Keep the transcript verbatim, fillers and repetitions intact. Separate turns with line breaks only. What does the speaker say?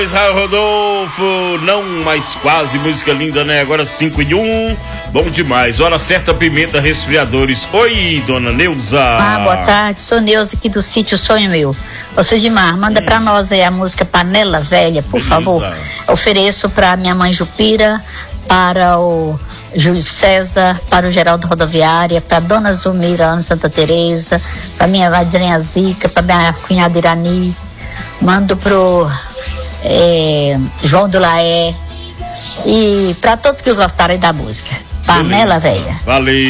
Israel Rodolfo, não mais quase, música linda, né? Agora cinco e um, bom demais. Hora certa, Pimenta Resfriadores. Oi, dona Neuza.
Ah, boa tarde, sou Neuza aqui do sítio Sonho Meu. Ô Sidmar, manda hum. pra nós aí a música Panela Velha, por Beleza. favor. Ofereço pra minha mãe Jupira, para o Júlio César, para o Geraldo Rodoviária, para Dona Zulmira, Ana Santa Teresa, para minha madrinha Zica, para minha cunhada Irani. Mando pro É, João do Laé e para todos que gostarem da música. Panela Velha.
Valeu.